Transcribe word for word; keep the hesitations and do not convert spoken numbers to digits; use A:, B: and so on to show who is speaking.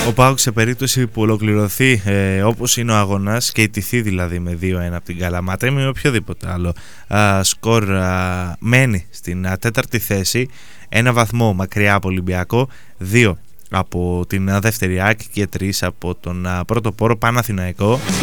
A: Ο ΠΑΟΚ σε περίπτωση που ολοκληρωθεί ε, όπως είναι ο αγώνας και ιτηθεί δηλαδή με δύο ένα από την Καλαμάτα ή με οποιοδήποτε άλλο α, σκορ α, μένει στην α, τέταρτη θέση, ένα βαθμό μακριά από Ολυμπιακό, δύο από την α, δεύτερη ΑΕΚ και τρεις από τον α, πρώτο πόρο Παναθηναϊκό.